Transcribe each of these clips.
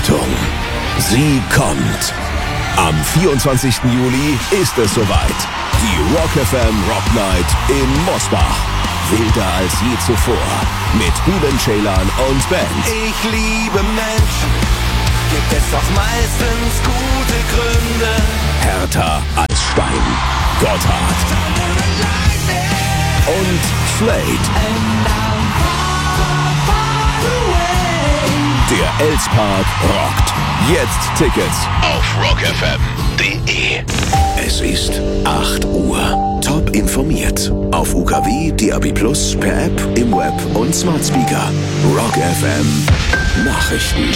Achtung, sie kommt. Am 24. Juli ist es soweit. Die Rock FM Rock Night in Mosbach. Wilder als je zuvor. Mit Ruben Ceylan und Band. Ich liebe Menschen, gibt es doch meistens gute Gründe. Härter als Stein. Gotthard. Und Slade. Der Elspark rockt. Jetzt Tickets auf rockfm.de. Es ist 8 Uhr. Top informiert. Auf UKW, DAB+, per App, im Web und Smart Speaker. Rock FM Nachrichten.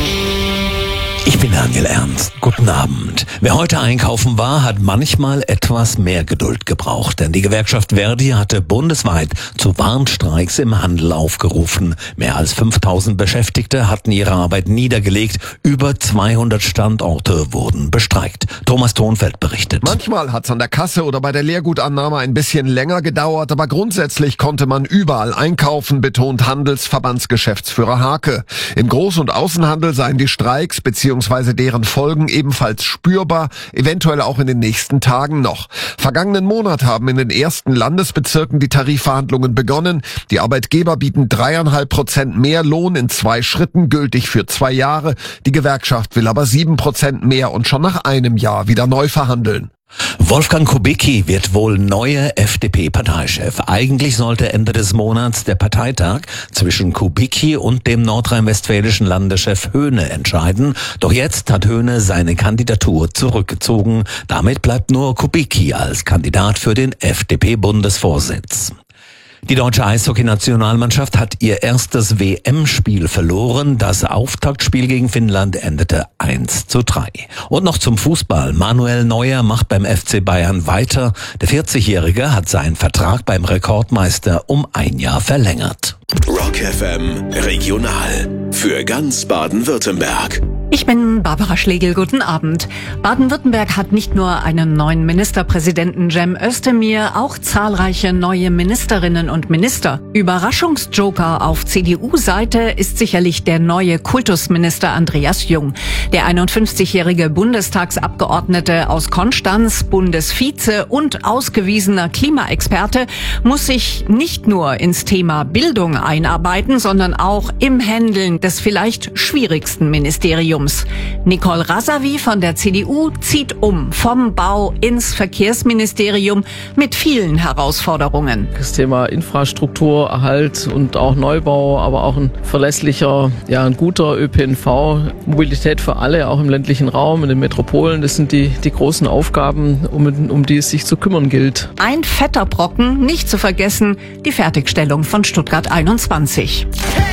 Ich bin Daniel Ernst. Guten Abend. Wer heute einkaufen war, hat manchmal etwas mehr Geduld gebraucht, denn die Gewerkschaft Verdi hatte bundesweit zu Warnstreiks im Handel aufgerufen. Mehr als 5000 Beschäftigte hatten ihre Arbeit niedergelegt. Über 200 Standorte wurden bestreikt. Thomas Thonfeld berichtet. Manchmal hat's an der Kasse oder bei der Leergutannahme ein bisschen länger gedauert, aber grundsätzlich konnte man überall einkaufen, betont Handelsverbandsgeschäftsführer Hake. Im Groß- und Außenhandel seien die Streiks bzw. deren Folgen ebenfalls spürbar, eventuell auch in den nächsten Tagen noch. Vergangenen Monat haben in den ersten Landesbezirken die Tarifverhandlungen begonnen. Die Arbeitgeber bieten 3,5% mehr Lohn in 2 Schritten, gültig für 2 Jahre. Die Gewerkschaft will aber 7% mehr und schon nach einem Jahr wieder neu verhandeln. Wolfgang Kubicki wird wohl neuer FDP-Parteichef. Eigentlich sollte Ende des Monats der Parteitag zwischen Kubicki und dem nordrhein-westfälischen Landeschef Höhne entscheiden. Doch jetzt hat Höhne seine Kandidatur zurückgezogen. Damit bleibt nur Kubicki als Kandidat für den FDP-Bundesvorsitz. Die deutsche Eishockey-Nationalmannschaft hat ihr erstes WM-Spiel verloren. Das Auftaktspiel gegen Finnland endete 1:3. Und noch zum Fußball. Manuel Neuer macht beim FC Bayern weiter. Der 40-Jährige hat seinen Vertrag beim Rekordmeister um 1 Jahr verlängert. Rock FM Regional. Für ganz Baden-Württemberg. Ich bin Barbara Schlegel, guten Abend. Baden-Württemberg hat nicht nur einen neuen Ministerpräsidenten Cem Özdemir, auch zahlreiche neue Ministerinnen und Minister. Überraschungsjoker auf CDU-Seite ist sicherlich der neue Kultusminister Andreas Jung. Der 51-jährige Bundestagsabgeordnete aus Konstanz, Bundesvize und ausgewiesener Klimaexperte muss sich nicht nur ins Thema Bildung einarbeiten, sondern auch im Handeln des vielleicht schwierigsten Ministeriums. Nicole Rasavi von der CDU zieht um vom Bau ins Verkehrsministerium mit vielen Herausforderungen. Das Thema Infrastruktur, Erhalt und auch Neubau, aber auch ein verlässlicher, ein guter ÖPNV, Mobilität für alle, auch im ländlichen Raum, in den Metropolen, das sind die großen Aufgaben, um die es sich zu kümmern gilt. Ein fetter Brocken, nicht zu vergessen, die Fertigstellung von Stuttgart 21.